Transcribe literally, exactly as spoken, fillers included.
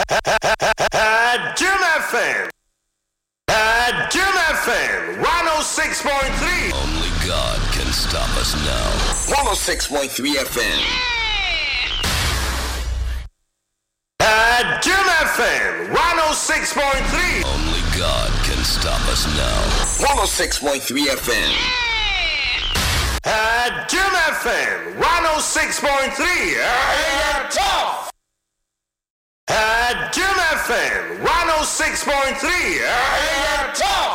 Jim F M. At Jim F M one oh six point three. Only God can stop us now. one oh six point three F M. At Jim F M one oh six point three. Only God can stop us now. one oh six point three F M. At Jim F M one oh six point three. Hey, tough. At Jim F M one oh six point three. Hey, tough.